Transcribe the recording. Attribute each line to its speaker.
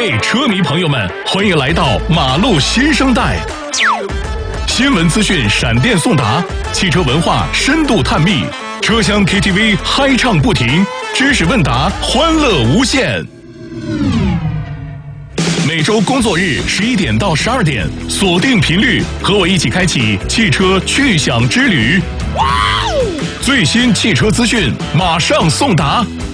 Speaker 1: 嘿，车迷朋友们，欢迎来到马路新生代。新闻资讯闪电送达，汽车文化深度探秘，车厢 KTV 嗨唱不停，知识问答欢乐无限。每周工作日11点到12点，锁定频率，和我一起开启汽车趣享之旅。最新汽车资讯马上送达，